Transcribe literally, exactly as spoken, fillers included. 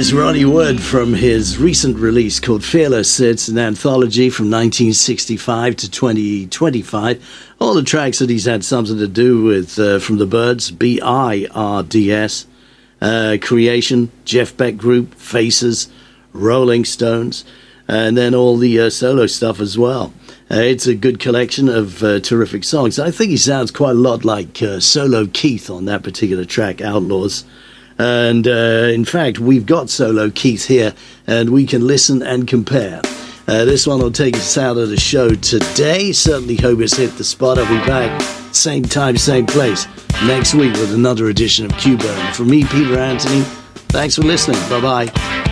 is Ronnie Wood from his recent release called Fearless. It's an anthology from nineteen sixty-five to twenty twenty-five. All the tracks that he's had something to do with uh, from the Byrds, B I R D S, uh, Creation, Jeff Beck Group, Faces, Rolling Stones, and then all the uh, solo stuff as well. Uh, it's a good collection of uh, terrific songs. I think he sounds quite a lot like uh, Solo Keith on that particular track, Outlaws. And uh, in fact, we've got Solo Keith here, and we can listen and compare. Uh, this one will take us out of the show today. Certainly hope it's hit the spot. I'll be back same time, same place next week with another edition of Q-Burn. From me, Peter Anthony, thanks for listening. Bye-bye.